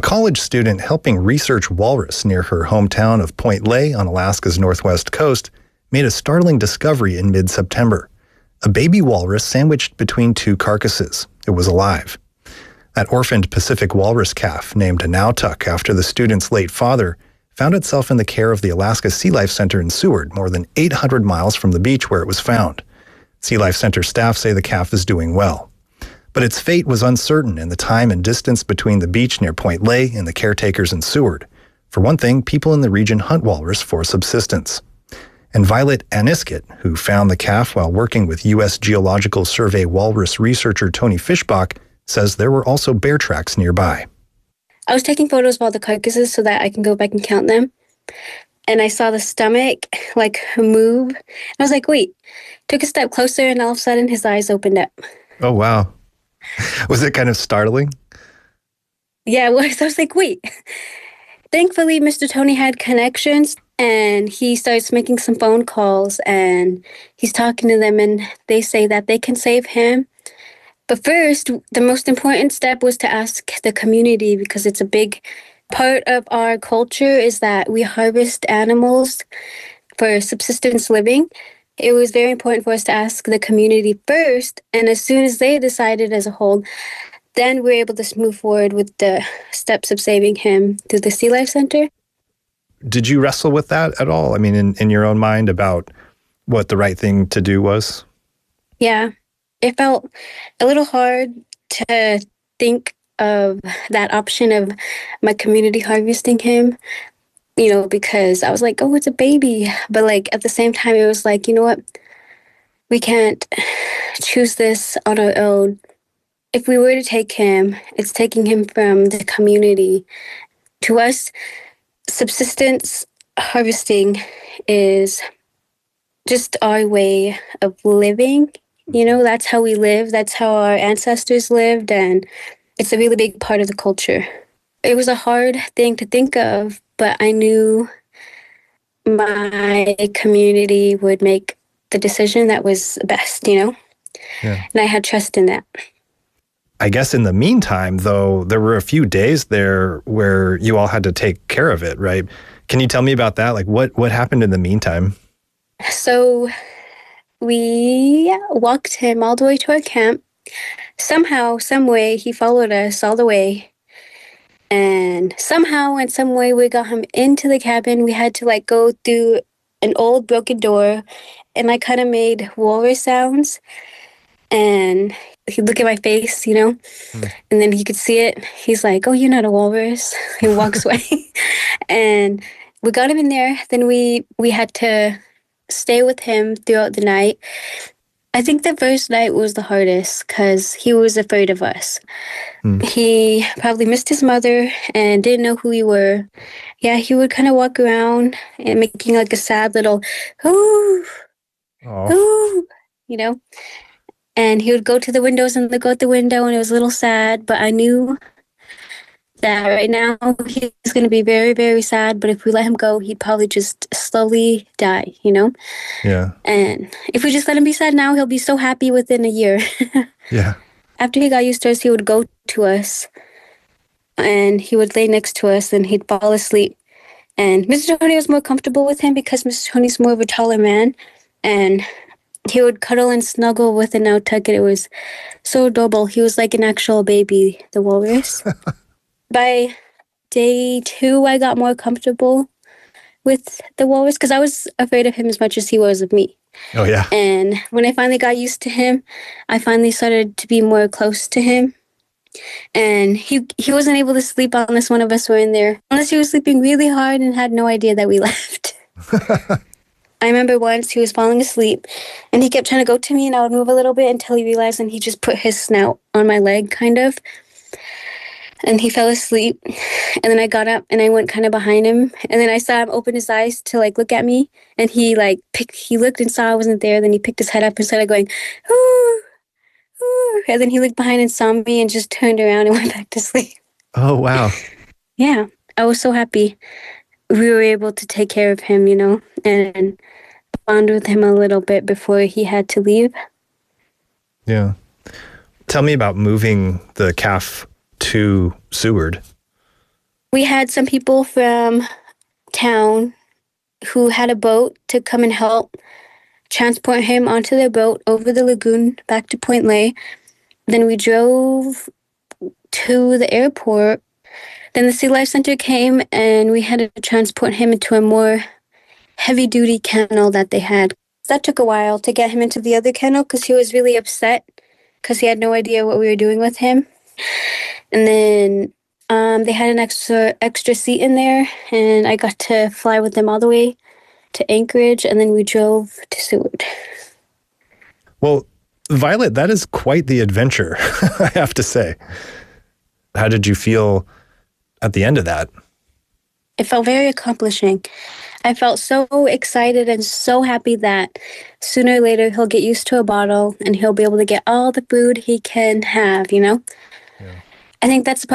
college student helping research walrus near her hometown of Point Lay on Alaska's northwest coast made a startling discovery in mid-September. A baby walrus sandwiched between two carcasses. It was alive. That orphaned Pacific walrus calf, named Nautuk after the student's late father, found itself in the care of the Alaska Sea Life Center in Seward, more than 800 miles from the beach where it was found. Sea Life Center staff say the calf is doing well. But its fate was uncertain in the time and distance between the beach near Point Lay and the caretakers in Seward. For one thing, people in the region hunt walrus for subsistence. And Violet Aniskit, who found the calf while working with U.S. Geological Survey walrus researcher Tony Fischbach, says there were also bear tracks nearby. I was taking photos of all the carcasses so that I can go back and count them. And I saw the stomach move. I was like, wait. Took a step closer and all of a sudden his eyes opened up. Oh, wow. Was it kind of startling? Yeah, it was. I was like, wait. Thankfully, Mr. Tony had connections and he starts making some phone calls and he's talking to them and they say that they can save him. But first, the most important step was to ask the community, because it's a big part of our culture is that we harvest animals for subsistence living. It was very important for us to ask the community first. And as soon as they decided as a whole, then we were able to move forward with the steps of saving him through the Sea Life Center. Did you wrestle with that at all? I mean, in your own mind about what the right thing to do was? Yeah. It felt a little hard to think of that option of my community harvesting him, because I was like, oh, it's a baby. But at the same time, it was like, you know what? We can't choose this on our own. If we were to take him, it's taking him from the community. To us, subsistence harvesting is just our way of living. That's how we live. That's how our ancestors lived. And it's a really big part of the culture. It was a hard thing to think of, but I knew my community would make the decision that was best, Yeah. And I had trust in that. I guess in the meantime, though, there were a few days there where you all had to take care of it, right? Can you tell me about that? What happened in the meantime? So we walked him all the way to our camp. Somehow, some way, he followed us all the way. And somehow, in some way, we got him into the cabin. We had to go through an old broken door. And I kind of made walrus sounds. And he'd look at my face, and then he could see it. He's like, oh, you're not a walrus. He walks away. And we got him in there. Then we had to stay with him throughout the night. I think the first night was the hardest because he was afraid of us. He probably missed his mother and didn't know who we were. Yeah, he would kind of walk around and making a sad little, ooh, ooh, And he would go to the windows and look out the window, and it was a little sad, but I knew that right now he's going to be very, very sad, but if we let him go, he'd probably just slowly die, Yeah. And if we just let him be sad now, he'll be so happy within a year. Yeah. After he got used to us, he would go to us, and he would lay next to us, and he'd fall asleep. And Mr. Tony was more comfortable with him because Mr. Tony's more of a taller man, and he would cuddle and snuggle with a Nautuk, and it was so adorable. He was like an actual baby, the walrus. By day 2, I got more comfortable with the walrus because I was afraid of him as much as he was of me. Oh, yeah. And when I finally got used to him, I finally started to be more close to him. And he wasn't able to sleep unless one of us were in there, unless he was sleeping really hard and had no idea that we left. I remember once he was falling asleep and he kept trying to go to me and I would move a little bit until he realized, and he just put his snout on my leg kind of. And he fell asleep. And then I got up and I went kind of behind him. And then I saw him open his eyes to look at me. And he looked and saw I wasn't there. Then he picked his head up and started going, ooh, ooh. And then he looked behind and saw me and just turned around and went back to sleep. Oh, wow. Yeah. I was so happy we were able to take care of him, and bond with him a little bit before he had to leave. Yeah. Tell me about moving the calf to Seward. We had some people from town who had a boat to come and help transport him onto their boat over the lagoon back to Point Lay. Then we drove to the airport. Then the Sea Life Center came and we had to transport him into a more heavy-duty kennel that they had. That took a while to get him into the other kennel because he was really upset because he had no idea what we were doing with him. And then they had an extra seat in there, and I got to fly with them all the way to Anchorage, and then we drove to Seward. Well, Violet, that is quite the adventure, I have to say. How did you feel at the end of that? It felt very accomplishing. I felt so excited and so happy that sooner or later he'll get used to a bottle and he'll be able to get all the food he can have, you know? Yeah. I think that's the part